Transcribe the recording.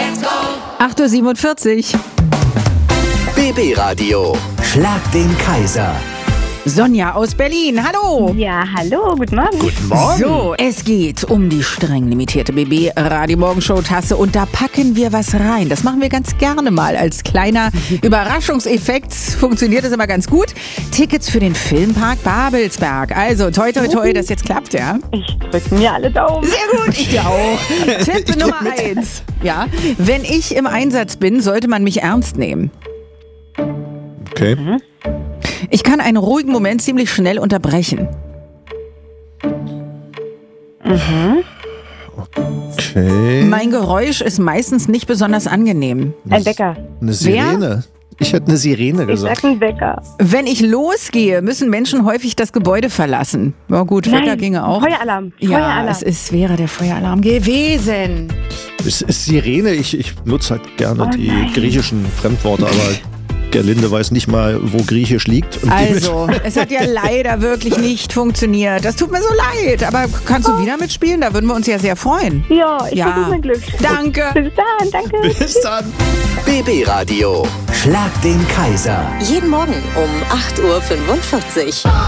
8:47 Uhr. BB Radio. Schlag den Kaiser. Sonja aus Berlin, hallo. Ja, hallo, guten Morgen. Guten Morgen. So, es geht um die streng limitierte BB Radio Morgenshow Tasse und da packen wir was rein. Das machen wir ganz gerne mal als kleiner Überraschungseffekt. Funktioniert das immer ganz gut. Tickets für den Filmpark Babelsberg. Also toi toi toi, dass jetzt klappt, ja? Ich drücke mir alle Daumen. Sehr gut, ich dir auch. Tipp Nummer 1. Ja, wenn ich im Einsatz bin, sollte man mich ernst nehmen. Okay. Ich kann einen ruhigen Moment ziemlich schnell unterbrechen. Okay. Mein Geräusch ist meistens nicht besonders angenehm. Ein Wecker. Eine Sirene. Ich hätte eine Sirene Ich gesagt. sag ein Wecker. Wenn ich losgehe, müssen Menschen häufig das Gebäude verlassen. Ja gut, Wecker ginge auch. Feueralarm. Ja, Feueralarm. wäre der Feueralarm gewesen. Es ist Sirene. Ich nutze halt gerne Oh die nein. griechischen Fremdworte, aber Gerlinde weiß nicht mal, wo Griechisch liegt. Und Also, es hat ja leider wirklich nicht funktioniert. Das tut mir so leid. Aber kannst du wieder mitspielen? Da würden wir uns ja sehr freuen. Ja, ich versuche mein Glück. Danke. Bis dann, danke. Bis dann. BB Radio. Schlag den Kaiser. Jeden Morgen um 8:45 Uhr.